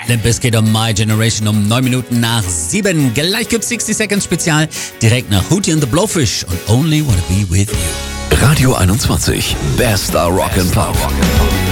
Limp Bizkit und My Generation um 9 Minuten nach 7. Gleich gibt's 60 Seconds Spezial direkt nach Hootie and the Blowfish und Only Wanna Be With You. Radio 21, bester Rock and Pop.